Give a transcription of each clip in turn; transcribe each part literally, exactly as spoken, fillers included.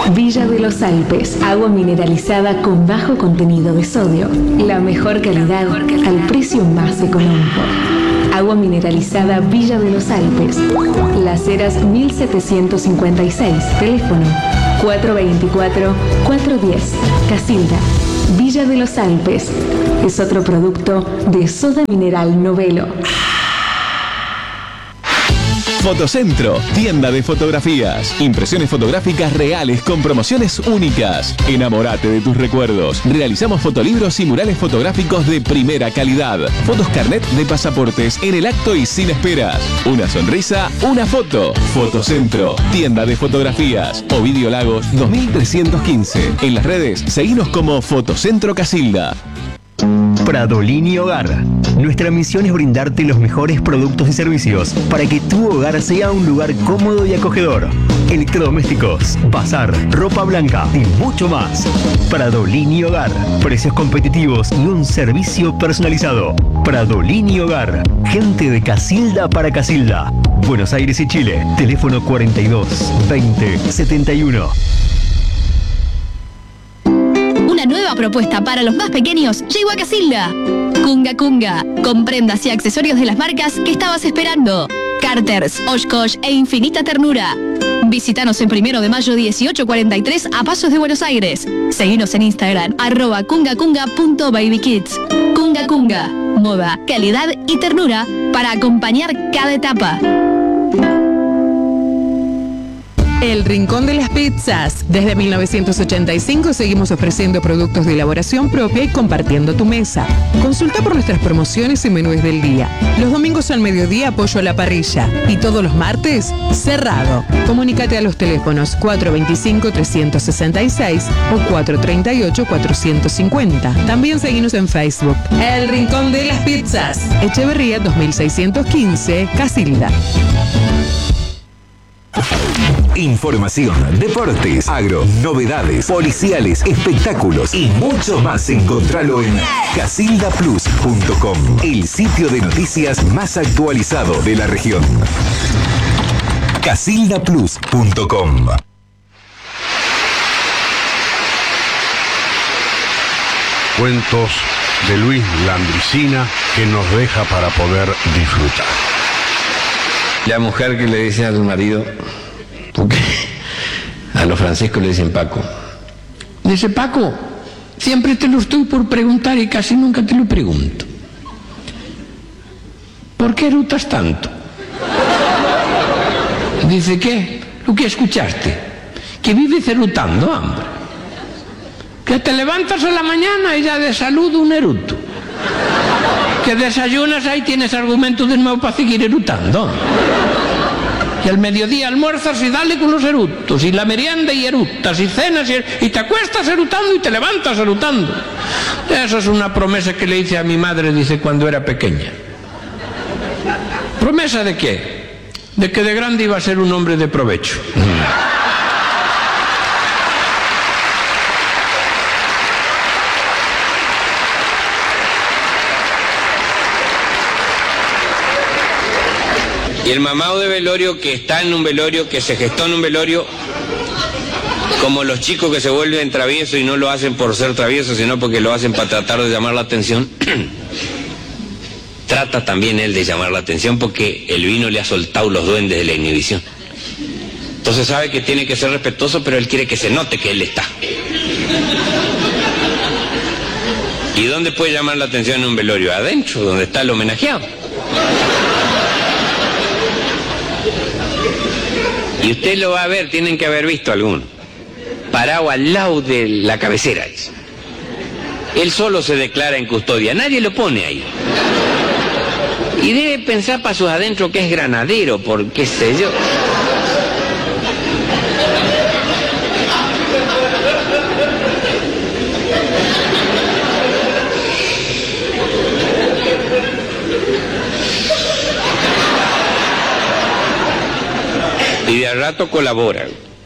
Villa de los Alpes, agua mineralizada con bajo contenido de sodio. La mejor calidad al precio más económico. Agua mineralizada Villa de los Alpes. Las Heras mil setecientos cincuenta y seis. Teléfono cuatro veinticuatro, cuatro diez. Casilda. Villa de los Alpes. Es otro producto de Soda Mineral Novelo. Fotocentro, tienda de fotografías, impresiones fotográficas reales con promociones únicas. Enamórate de tus recuerdos. Realizamos fotolibros y murales fotográficos de primera calidad. Fotos carnet de pasaportes en el acto y sin esperas. Una sonrisa, una foto. Fotocentro, tienda de fotografías. Ovidio Lagos dos mil trescientos quince. En las redes, seguinos como Fotocentro Casilda. Pradolini Hogar. Nuestra misión es brindarte los mejores productos y servicios para que tu hogar sea un lugar cómodo y acogedor. Electrodomésticos, bazar, ropa blanca y mucho más. Pradolini Hogar. Precios competitivos y un servicio personalizado. Pradolini Hogar. Gente de Casilda para Casilda. Buenos Aires y Chile. Teléfono cuarenta y dos, veinte, setenta y uno. Una nueva propuesta para los más pequeños llegó a Casilda. Kunga Kunga, con prendas y accesorios de las marcas que estabas esperando. Carters, Oshkosh e Infinita Ternura. Visítanos en Primero de Mayo dieciocho cuarenta y tres a Pasos de Buenos Aires. Seguinos en Instagram, arroba kungakunga punto babykids. Kunga Kunga, moda, calidad y ternura para acompañar cada etapa. El Rincón de las Pizzas. Desde mil novecientos ochenta y cinco seguimos ofreciendo productos de elaboración propia y compartiendo tu mesa. Consulta por nuestras promociones y menús del día. Los domingos al mediodía pollo a la parrilla y todos los martes cerrado. Comunícate a los teléfonos cuatro veinticinco, trescientos sesenta y seis o cuatro treinta y ocho, cuatrocientos cincuenta. También seguimos en Facebook. El Rincón de las Pizzas. Echeverría dos mil seiscientos quince, Casilda. Información, deportes, agro, novedades, policiales, espectáculos y mucho más. Encontralo en casilda plus punto com, el sitio de noticias más actualizado de la región. casilda plus punto com. Cuentos de Luis Landricina que nos deja para poder disfrutar. La mujer que le dice al marido, porque a los franciscos le dicen Paco, dice: Paco, siempre te lo estoy por preguntar y casi nunca te lo pregunto. ¿Por qué erutas tanto? Dice: ¿qué? ¿Lo que escuchaste? Que vives erutando, hombre. Que te levantas a la mañana y ya de salud un eruto. Que desayunas, ahí tienes argumentos de nuevo para seguir erutando. Y al mediodía almuerzas y dale con los erutos, y la merienda y erutas, y cenas y, y te acuestas erutando y te levantas erutando. Esa es una promesa que le hice a mi madre, dice, cuando era pequeña. ¿Promesa de qué? De que de grande iba a ser un hombre de provecho. Y el mamado de velorio que está en un velorio, que se gestó en un velorio, como los chicos que se vuelven traviesos y no lo hacen por ser traviesos, sino porque lo hacen para tratar de llamar la atención, trata también él de llamar la atención porque el vino le ha soltado los duendes de la inhibición. Entonces sabe que tiene que ser respetuoso, pero él quiere que se note que él está. ¿Y dónde puede llamar la atención en un velorio? Adentro, donde está el homenajeado. Y usted lo va a ver, tienen que haber visto alguno, parado al lado de la cabecera. Él solo se declara en custodia, nadie lo pone ahí. Y debe pensar para sus adentro que es granadero, por qué sé yo. Y de al rato colabora.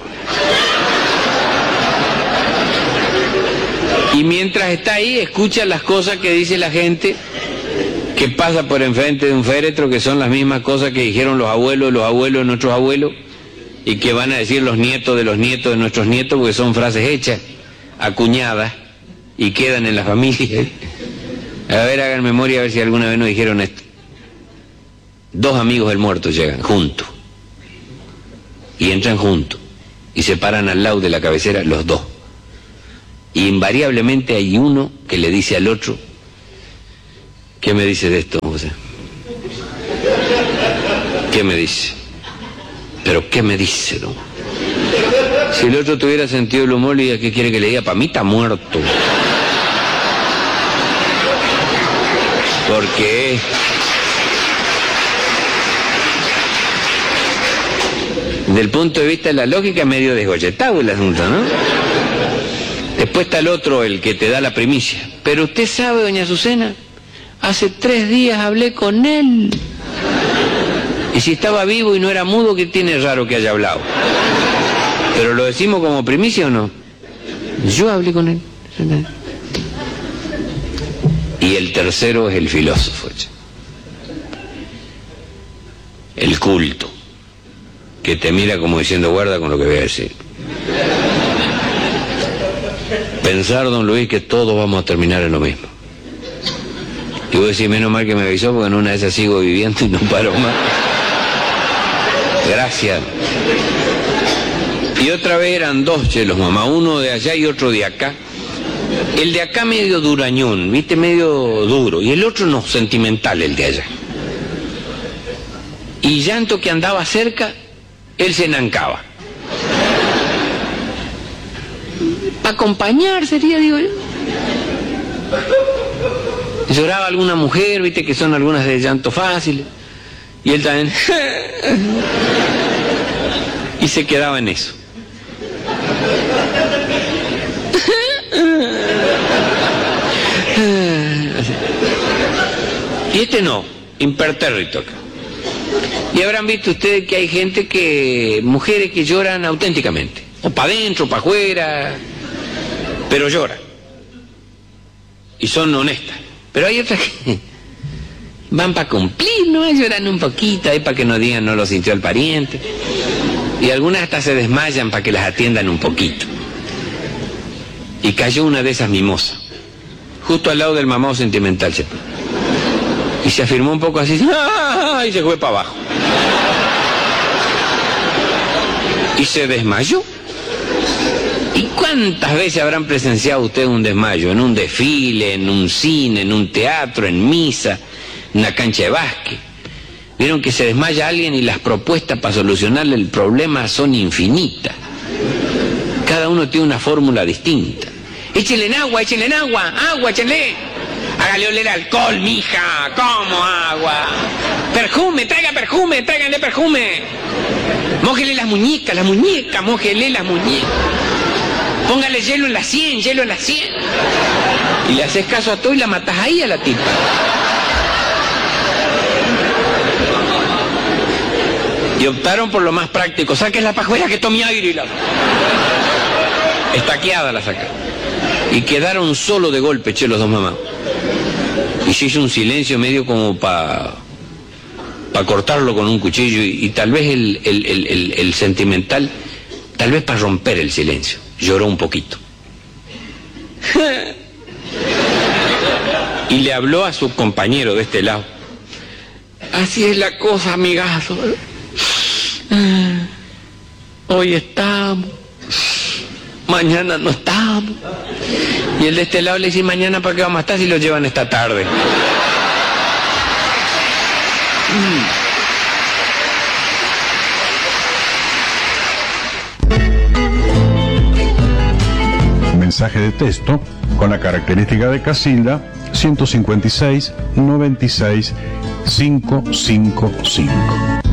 Y mientras está ahí, escucha las cosas que dice la gente que pasa por enfrente de un féretro, que son las mismas cosas que dijeron los abuelos, los abuelos de nuestros abuelos, y que van a decir los nietos de los nietos de nuestros nietos, porque son frases hechas, acuñadas, y quedan en la familia. A ver, hagan memoria a ver si alguna vez nos dijeron esto. Dos amigos del muerto llegan juntos, y entran juntos, y se paran al lado de la cabecera los dos. Y invariablemente hay uno que le dice al otro: ¿qué me dice de esto, José? ¿Qué me dice? ¿Pero qué me dice, no? Si el otro tuviera sentido del humor, le diría: ¿qué quiere que le diga? Para mí está muerto. Porque del punto de vista de la lógica es medio desgolletado el asunto, ¿no? Después está el otro, el que te da la primicia. Pero usted sabe, doña Azucena, hace tres días hablé con él. Y si estaba vivo y no era mudo, ¿qué tiene raro que haya hablado? ¿Pero lo decimos como primicia o no? Yo hablé con él. Y el tercero es el filósofo, el culto, que te mira como diciendo: guarda con lo que voy a decir. Pensar, don Luis, que todos vamos a terminar en lo mismo. Y voy a decir: menos mal que me avisó, porque en una de esas sigo viviendo y no paro más. Gracias. Y otra vez eran dos chelos, mamá, uno de allá y otro de acá. El de acá medio durañón, viste, medio duro, y el otro no, sentimental, el de allá. Y llanto que andaba cerca, él se enancaba. Para acompañar sería, digo yo. Lloraba alguna mujer, viste, que son algunas de llanto fácil, y él también. Y se quedaba en eso. Y este no, impertérrito acá. Y habrán visto ustedes que hay gente que, mujeres que lloran auténticamente, o para adentro, para afuera, pero lloran. Y son honestas. Pero hay otras que van para cumplir, ¿no? Lloran un poquito, ahí para que no digan no lo sintió el pariente. Y algunas hasta se desmayan para que las atiendan un poquito. Y cayó una de esas mimosas, justo al lado del mamado sentimental. Y se afirmó un poco así, ¡ah! Y se fue para abajo. Y se desmayó. ¿Y cuántas veces habrán presenciado ustedes un desmayo? En un desfile, en un cine, en un teatro, en misa, en una cancha de básquet. Vieron que se desmaya alguien y las propuestas para solucionarle el problema son infinitas. Cada uno tiene una fórmula distinta. Échenle en agua, échenle en agua, agua, échenle. Hágale oler alcohol, mija. ¿Cómo agua? Perfume, traiga perfume, tráiganle perfume. Mójele las muñecas, las muñecas, mójele las muñecas. Póngale hielo en la sien, hielo en la sien. Y le haces caso a todo y la matás ahí a la tipa. Y optaron por lo más práctico. Saques la pajuera que tome aire y la... Estaqueada la saca. Y quedaron solo de golpe, che, los dos mamás. Y se hizo un silencio medio como para pa cortarlo con un cuchillo. Y, y tal vez el, el, el, el, el sentimental, tal vez para romper el silencio, lloró un poquito. Y le habló a su compañero de este lado. Así es la cosa, amigazo. Hoy estamos, mañana no estamos. Y el de este lado le dice: mañana para qué vamos a estar si lo llevan esta tarde. Mensaje de texto con la característica de Casilda ciento cincuenta y seis noventa y seis quinientos cincuenta y cinco.